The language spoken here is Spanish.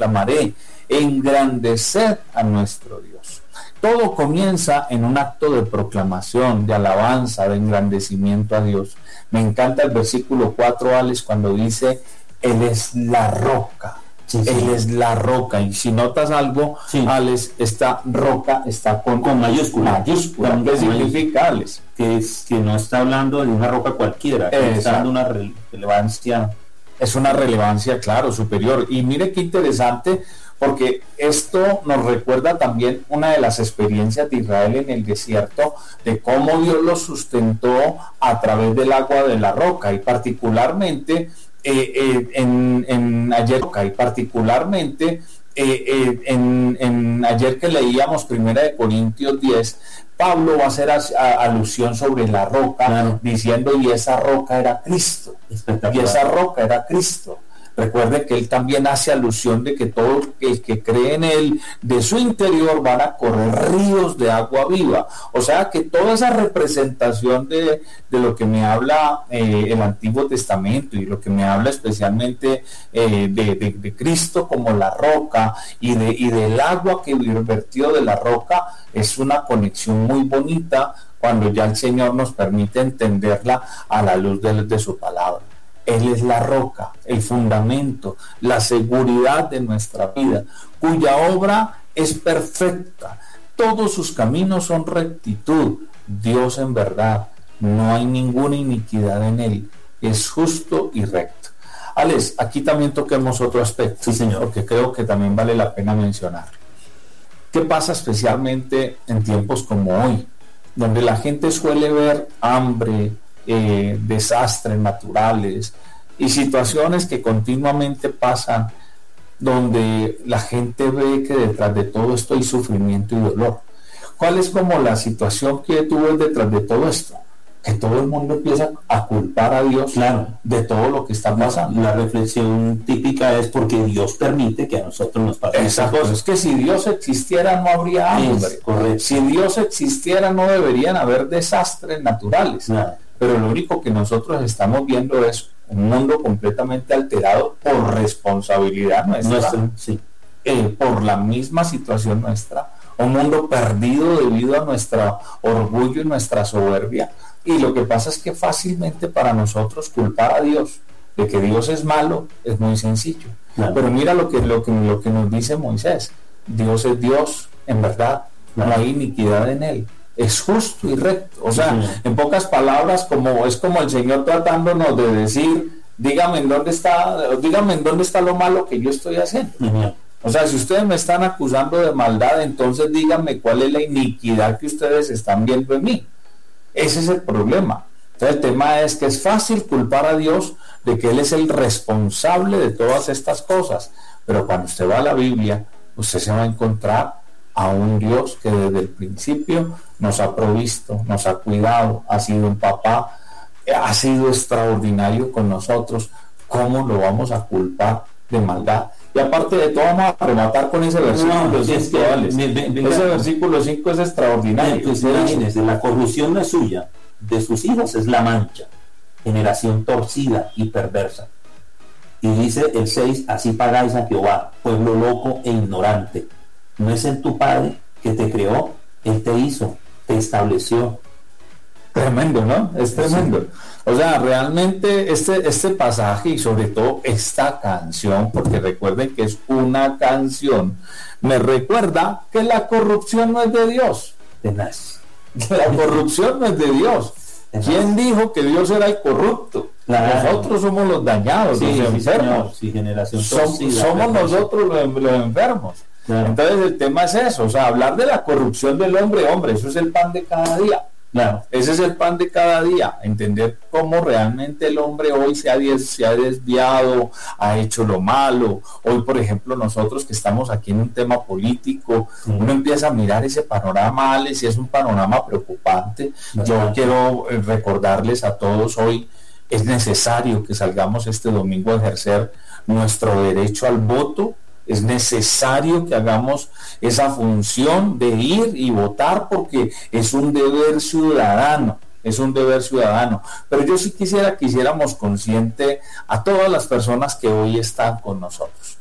proclamaré, engrandeced a nuestro Dios. Todo comienza en un acto de proclamación, de alabanza, de engrandecimiento a Dios. Me encanta el versículo 4, Alex, cuando dice, Él es la roca. Sí, sí. Él es la roca, y si notas algo, sí, Alex, esta roca está con mayúscula. ¿Qué significa, Alex? Que no está hablando de una roca cualquiera, está dando una relevancia. Es una relevancia, claro, superior. Y mire qué interesante, porque esto nos recuerda también una de las experiencias de Israel en el desierto, de cómo Dios los sustentó a través del agua de la roca, y particularmente ayer que leíamos 1 Corintios 10, Pablo va a hacer alusión sobre la roca, claro, diciendo, y esa roca era Cristo, y esa roca era Cristo. Recuerde que él también hace alusión de que todo el que cree en él, de su interior van a correr ríos de agua viva. O sea que toda esa representación de lo que me habla el Antiguo Testamento, y lo que me habla especialmente de Cristo como la roca, y del agua que vertió de la roca, es una conexión muy bonita cuando ya el Señor nos permite entenderla a la luz de su palabra. Él es la roca, el fundamento, la seguridad de nuestra vida, cuya obra es perfecta. Todos sus caminos son rectitud. Dios en verdad, no hay ninguna iniquidad en él. Es justo y recto. Alex, aquí también toquemos otro aspecto, sí, señor, porque creo que también vale la pena mencionar. ¿Qué pasa especialmente en tiempos como hoy, donde la gente suele ver hambre, desastres naturales y situaciones que continuamente pasan, donde la gente ve que detrás de todo esto hay sufrimiento y dolor? ¿Cuál es como la situación que tú ves detrás de todo esto? Que todo el mundo empieza a culpar a Dios, claro, de todo lo que está pasando. La reflexión típica es porque Dios permite que a nosotros nos pasen esas cosas. Es que si Dios existiera no habría hambre. Si Dios existiera no deberían haber desastres naturales. Nada. Pero lo único que nosotros estamos viendo es un mundo completamente alterado por responsabilidad nuestra, sí, por la misma situación nuestra, un mundo perdido debido a nuestro orgullo y nuestra soberbia. Y lo que pasa es que fácilmente para nosotros culpar a Dios de que Dios es malo es muy sencillo. Claro. Pero mira lo que nos dice Moisés: Dios es Dios, en verdad, no hay iniquidad en él. Es justo y recto. O sea, en pocas palabras, es como el Señor tratándonos de decir, dígame en dónde está lo malo que yo estoy haciendo. O sea, si ustedes me están acusando de maldad, entonces díganme cuál es la iniquidad que ustedes están viendo en mí. Ese es el problema. Entonces el tema es que es fácil culpar a Dios de que Él es el responsable de todas estas cosas, pero cuando usted va a la Biblia, usted se va a encontrar a un Dios que desde el principio nos ha provisto, nos ha cuidado, ha sido un papá, ha sido extraordinario con nosotros. ¿Cómo lo vamos a culpar de maldad? Y aparte de todo, vamos a rematar con ese versículo 5. Ese versículo 5 es extraordinario. Pues imagínense, la corrupción no es suya, de sus hijos es la mancha, generación torcida y perversa. Y dice el 6, así pagáis a Jehová, pueblo loco e ignorante. ¿No es en tu Padre que te creó? Él te hizo, te estableció. Tremendo, ¿no? Es tremendo. O sea, realmente este pasaje, y sobre todo esta canción, porque recuerden que es una canción, me recuerda que la corrupción no es de Dios. Tenaz. La corrupción no es de Dios. Tenaz. ¿Quién dijo que Dios era el corrupto? Claro. Nosotros somos los dañados, los enfermos. Sí, generación torcida, somos nosotros los enfermos. Claro. Entonces el tema es eso, o sea, hablar de la corrupción del hombre, eso es el pan de cada día. Claro. Ese es el pan de cada día, entender cómo realmente el hombre hoy se ha desviado, ha hecho lo malo. Hoy, por ejemplo, nosotros que estamos aquí en un tema político, uno empieza a mirar ese panorama, Alex, y es un panorama preocupante. Yo quiero recordarles a todos hoy, es necesario que salgamos este domingo a ejercer nuestro derecho al voto. Es necesario que hagamos esa función de ir y votar, porque es un deber ciudadano, pero yo sí quisiéramos consciente a todas las personas que hoy están con nosotros.